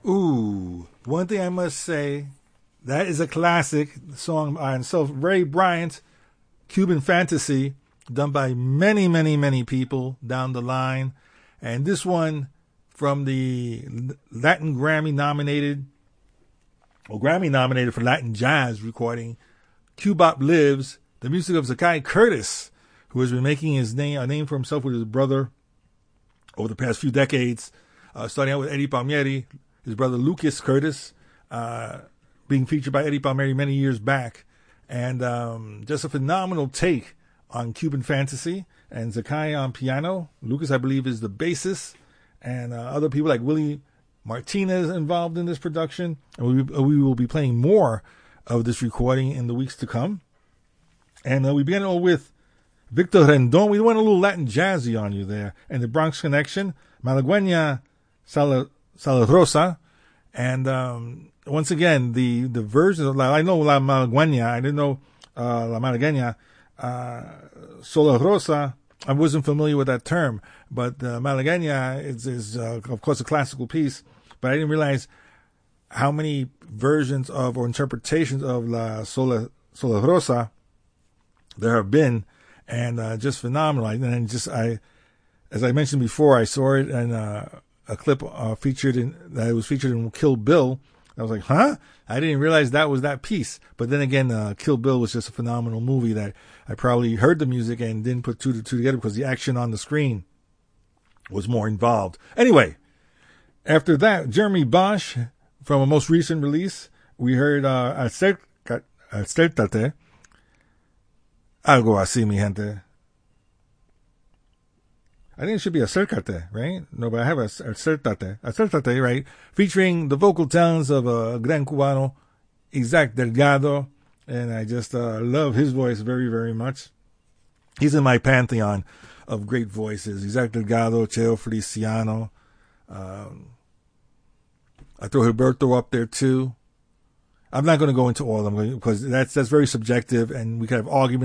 Ooh, one thing I must say, that is a classic song by himself, Ray Bryant, Cuban Fantasy, done by many, many, many people down the line. And this one from the Latin Grammy nominated for Latin Jazz recording, Cubop Lives, the music of Zakai Curtis, who has been making a name for himself with his brother over the past few decades, starting out with Eddie Palmieri, his brother Lucas Curtis, being featured by Eddie Palmieri many years back. And just a phenomenal take on Cuban Fantasy. And Zakai on piano. Lucas, I believe, is the bassist. And other people like Willie Martinez involved in this production. And we will be playing more of this recording in the weeks to come. And we began with Victor Rendon. We went a little Latin jazzy on you there. And the Bronx Connection, Malagueña Salarosa. And once again, the versions of I know La Malagueña. I didn't know La Malagueña. Salarosa, I wasn't familiar with that term. But Malagueña is of course, a classical piece. But I didn't realize how many versions of or interpretations of La Salarosa there have been. And just phenomenal. And as I mentioned before, I saw it in a clip that was featured in Kill Bill. I was like, huh? I didn't realize that was that piece. But then again, Kill Bill was just a phenomenal movie that I probably heard the music and didn't put two to two together because the action on the screen was more involved. Anyway, after that, Jeremy Bosch, from a most recent release, we heard Acércate. Algo así, mi gente. I think it should be Acércate, right? No, but I have Acércate, right? Featuring the vocal talents of a gran cubano, Isaac Delgado. And I just love his voice very, very much. He's in my pantheon of great voices. Isaac Delgado, Cheo Feliciano. I throw Gilberto up there too. I'm not going to go into all of them because that's very subjective and we could have arguments